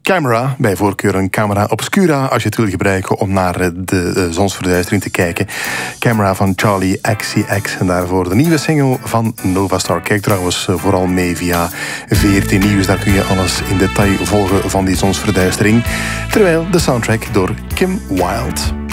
Camera, bij voorkeur een camera obscura als je het wil gebruiken om naar de zonsverduistering te kijken. Camera van Charli XCX en daarvoor de nieuwe single van Novastar. Kijk trouwens vooral mee via VRT Nieuws, daar kun je alles in detail volgen van die zonsverduistering. Terwijl de soundtrack door Kim Wilde.